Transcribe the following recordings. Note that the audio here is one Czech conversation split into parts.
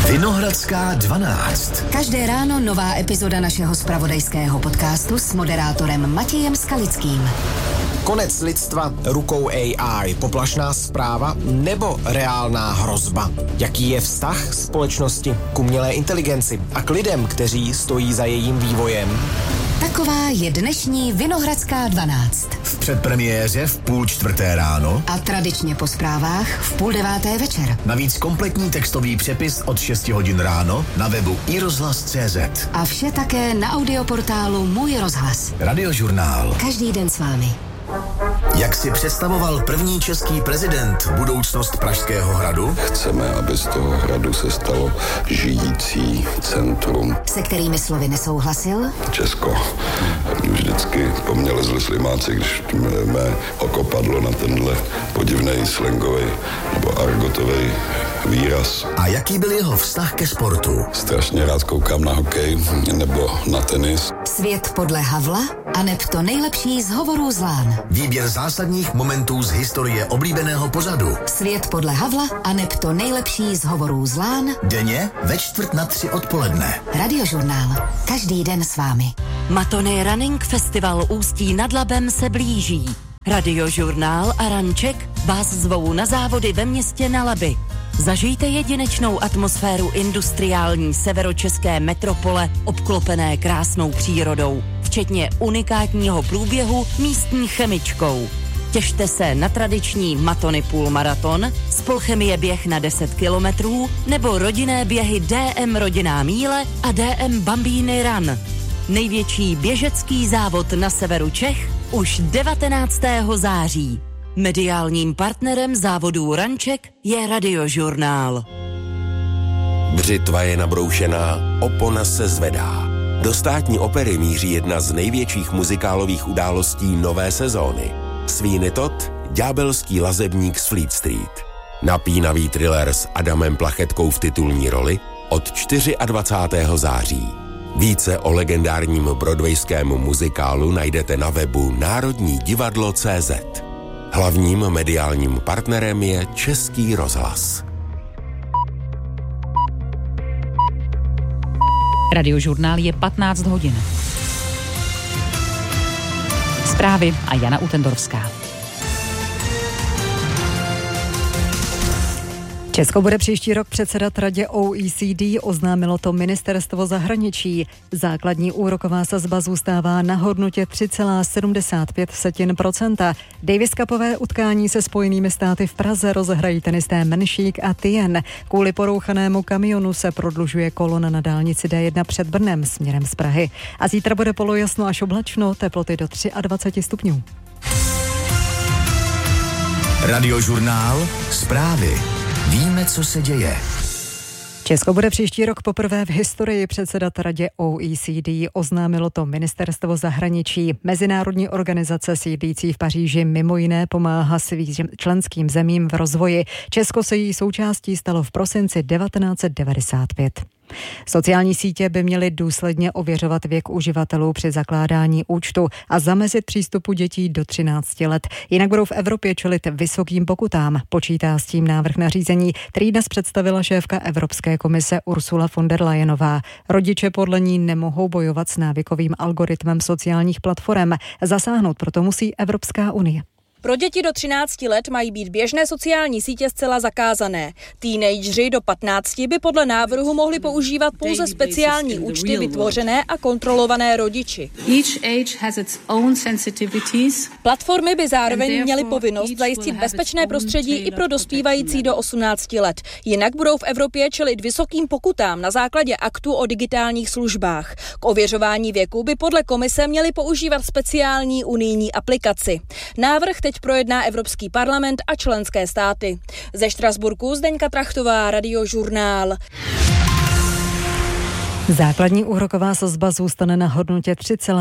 Vinohradská 12. Každé ráno nová epizoda našeho zpravodajského podcastu s moderátorem Matějem Skalickým. Konec lidstva rukou AI, poplašná zpráva nebo reálná hrozba? Jaký je vztah společnosti k umělé inteligenci a k lidem, kteří stojí za jejím vývojem? Taková je dnešní Vinohradská 12. V předpremiéře v 3:30 ráno a tradičně po zprávách v 8:30 večer. Navíc kompletní textový přepis od 6 hodin ráno na webu iRozhlas.cz. A vše také na audioportálu Můj rozhlas. Radiožurnál. Každý den s vámi. Jak si představoval první český prezident budoucnost Pražského hradu? Chceme, aby z toho hradu se stalo žijící centrum. Se kterými slovy nesouhlasil? Česko vždycky po mně lezli slimáci, když mé oko padlo na tenhle podivnej slangový nebo argotový výraz. A jaký byl jeho vztah ke sportu? Strašně rád koukám na hokej nebo na tenis. Svět podle Havla aneb to nejlepší z hovorů z Lán. Výběr zásadních momentů z historie oblíbeného pořadu. Svět podle Havla aneb to nejlepší z hovorů z Lán. Denně ve 2:45 odpoledne. Radiožurnál. Každý den s vámi. Matony Running Festival Ústí nad Labem se blíží. Radiožurnál a Ranček vás zvou na závody ve městě na Labi. Zažijte jedinečnou atmosféru industriální severočeské metropole obklopené krásnou přírodou, včetně unikátního průběhu místní chemičkou. Těšte se na tradiční Matony půlmaraton, Spolchemie běh na 10 kilometrů nebo rodinné běhy DM Rodinná míle a DM Bambíny Run. Největší běžecký závod na severu Čech už 19. září. Mediálním partnerem závodů Ranček je Radiožurnál. Břitva je nabroušená, opona se zvedá. Do Státní opery míří jedna z největších muzikálových událostí nové sezóny. Sweeney Todd, ďábelský lazebník z Fleet Street. Napínavý thriller s Adamem Plachetkou v titulní roli od 24. září. Více o legendárním broadwayském muzikálu najdete na webu národnidivadlo.cz. Hlavním mediálním partnerem je Český rozhlas. Radiožurnál je 15 hodin. Zprávy a Jana Utendorská. Česko bude příští rok předsedat Radě OECD, oznámilo to ministerstvo zahraničí. Základní úroková sazba zůstává na hodnotě 3,75%. Davis Cupové utkání se Spojenými státy v Praze rozehrají tenisté Menšík a Tien. Kvůli porouchanému kamionu se prodlužuje kolona na dálnici D1 před Brnem směrem z Prahy. A zítra bude polojasno až oblačno, teploty do 23 stupňů. Radiožurnál, zprávy. Víme, co se děje. Česko bude příští rok poprvé v historii předsedat Radě OECD, oznámilo to ministerstvo zahraničí. Mezinárodní organizace sídlící v Paříži mimo jiné pomáhá svým členským zemím v rozvoji. Česko se její součástí stalo v prosinci 1995. Sociální sítě by měly důsledně ověřovat věk uživatelů při zakládání účtu a zamezit přístupu dětí do 13 let. Jinak budou v Evropě čelit vysokým pokutám. Počítá s tím návrh nařízení, který dnes představila šéfka Evropské komise Ursula von der Leyenová. Rodiče podle ní nemohou bojovat s návykovým algoritmem sociálních platform. Zasáhnout proto musí Evropská unie. Pro děti do 13 let mají být běžné sociální sítě zcela zakázané. Teenageři do 15 by podle návrhu mohli používat pouze speciální účty vytvořené a kontrolované rodiči. Platformy by zároveň měly povinnost zajistit bezpečné prostředí i pro dospívající do 18 let. Jinak budou v Evropě čelit vysokým pokutám na základě aktu o digitálních službách. K ověřování věku by podle komise měli používat speciální unijní aplikaci. Návrh teď projedná Evropský parlament a členské státy. Ze Štrasburku Zdeňka Trachtová, Radiožurnál. Základní úroková sazba zůstane na hodnotě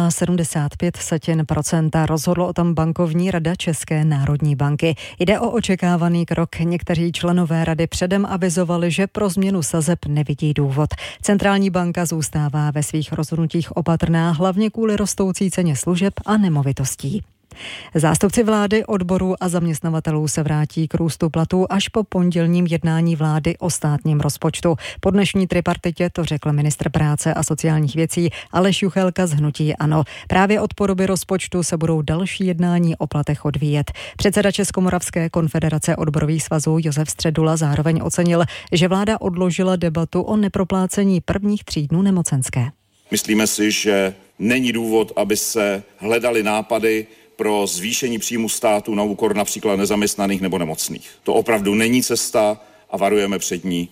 3,75%. Rozhodlo o tom bankovní rada České národní banky. Jde o očekávaný krok. Někteří členové rady předem avizovali, že pro změnu sazeb nevidí důvod. Centrální banka zůstává ve svých rozhodnutích opatrná, hlavně kvůli rostoucí ceně služeb a nemovitostí. Zástupci vlády, odborů a zaměstnavatelů se vrátí k růstu platů až po pondělním jednání vlády o státním rozpočtu. Po dnešní tripartitě to řekl ministr práce a sociálních věcí Aleš Juchelka z hnutí ANO. Právě od podoby rozpočtu se budou další jednání o platech odvíjet. Předseda Českomoravské konfederace odborových svazů Josef Středula zároveň ocenil, že vláda odložila debatu o neproplácení prvních 3 dnů nemocenské. Myslíme si, že není důvod, aby se hledaly nápady pro zvýšení příjmu státu na úkor například nezaměstnaných nebo nemocných. To opravdu není cesta a varujeme před ní.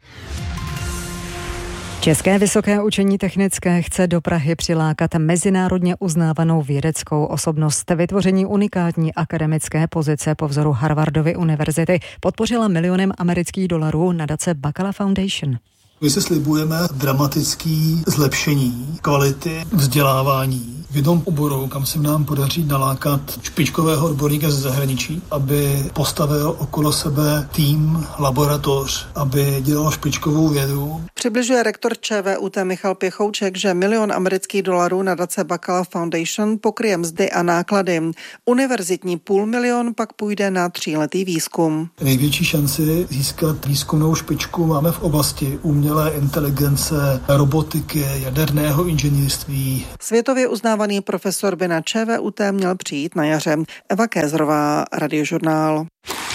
České vysoké učení technické chce do Prahy přilákat mezinárodně uznávanou vědeckou osobnost. Vytvoření unikátní akademické pozice po vzoru Harvardovy univerzity podpořila $1 milion nadace Baccala Foundation. My se slibujeme dramatický zlepšení kvality vzdělávání v jednom oboru, kam se nám podaří nalákat špičkového odborníka ze zahraničí, aby postavil okolo sebe tým, laboratoř, aby dělal špičkovou vědu. Přibližuje rektor ČVUT Michal Pěchouček, že $1 milion nadace Baccala Foundation pokryje mzdy a náklady. Univerzitní $500 000 pak půjde na 3letý výzkum. Největší šanci získat výzkumnou špičku máme v oblasti umělé inteligence, robotiky, jaderného inženýrství. Světově uznávaný profesor by na ČVUT měl přijít na jaře. Eva Kézrová, Radiožurnál.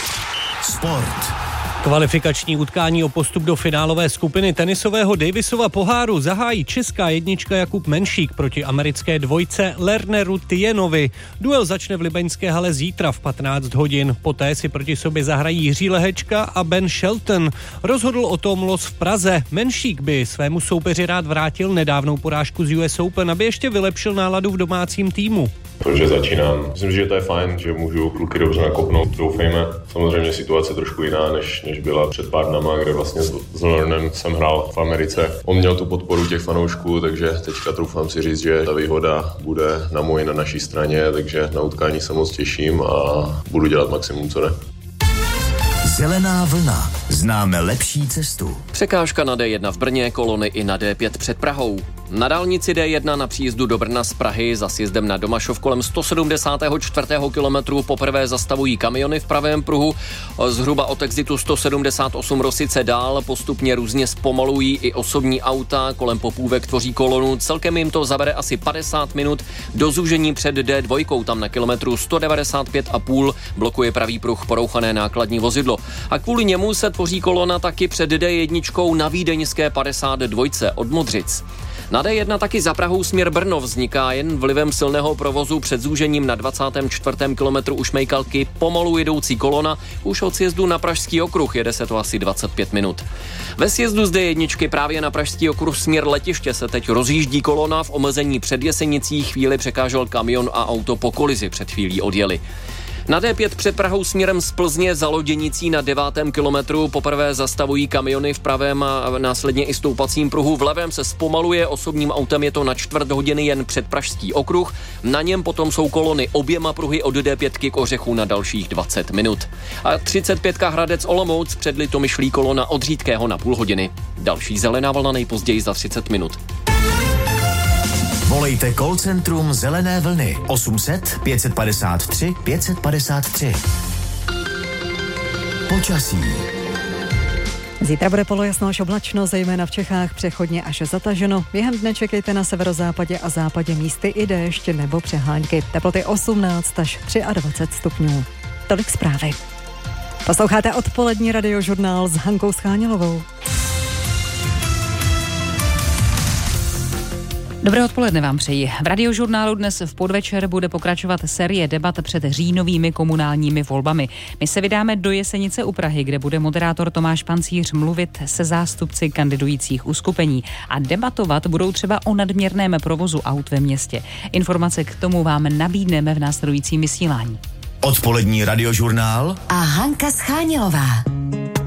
Sport. Kvalifikační utkání o postup do finálové skupiny tenisového Davisova poháru zahájí česká jednička Jakub Menšík proti americké dvojce Lerneru Tienovi. Duel začne v libeňské hale zítra v 15 hodin. Poté si proti sobě zahrají Jiří Lehečka a Ben Shelton. Rozhodl o tom los v Praze. Menšík by svému soupeři rád vrátil nedávnou porážku z US Open, aby ještě vylepšil náladu v domácím týmu. Protože začínám. Myslím, že to je fajn, že můžu kluky dobře nakopnout, doufejme. Samozřejmě situace trošku jiná, než byla před pár dnama, kde vlastně s Lernem jsem hrál v Americe. On měl tu podporu těch fanoušků, takže teďka troufám si říct, že ta výhoda bude na naší straně, takže na utkání se moc těším a budu dělat maximum, co ne. Zelená vlna. Známe lepší cestu. Překážka na D1 v Brně, kolony i na D5 před Prahou. Na dálnici D1 na příjezdu do Brna z Prahy za sjezdem na Domašov kolem 174. kilometru poprvé zastavují kamiony v pravém pruhu. Zhruba od exitu 178 Rosice dál postupně různě zpomalují i osobní auta. Kolem Popůvek tvoří kolonu. Celkem jim to zabere asi 50 minut. Do zúžení před D2 tam na kilometru 195,5 blokuje pravý pruh porouchané nákladní vozidlo. A kvůli němu se tvoří kolona taky před D1 na vídeňské 52 od Modřic. Na D1 taky za Prahou směr Brno vzniká jen vlivem silného provozu před zúžením na 24. kilometru u Šmejkalky pomalu jedoucí kolona. Už od sjezdu na Pražský okruh jede se to asi 25 minut. Ve sjezdu z D1 právě na Pražský okruh směr letiště se teď rozjíždí kolona. V omezení před Jesenicí chvíli překážel kamion a auto po kolizi před chvílí odjeli. Na D5 před Prahou směrem z Plzně za Loděnicí na 9. kilometru poprvé zastavují kamiony v pravém a následně i stoupacím pruhu. V levém se zpomaluje, osobním autem je to na 1/4 hodiny jen před Pražský okruh. Na něm potom jsou kolony oběma pruhy od D5 k Ořechu na dalších 20 minut. A 35 Hradec Olomouc před Litomyšlí kolona od Řídkého na půl hodiny. Další zelená vlna nejpozději za 30 minut. Volejte call centrum Zelené vlny 800 553 553. Počasí. Zítra bude polojasno až oblačno, zejména v Čechách přechodně až zataženo. Během dne čekejte na severozápadě a západě místy i déšť nebo přehánky. Teploty 18 až 23 stupňů. Tolik zprávy. Posloucháte odpolední radiožurnál s Hankou Schánělovou. Dobré odpoledne vám přeji. V Radiožurnálu dnes v podvečer bude pokračovat série debat před říjnovými komunálními volbami. My se vydáme do Jesenice u Prahy, kde bude moderátor Tomáš Pancíř mluvit se zástupci kandidujících uskupení a debatovat budou třeba o nadměrném provozu aut ve městě. Informace k tomu vám nabídneme v následujícím vysílání. Odpolední radiožurnál a Hanka Schánělová.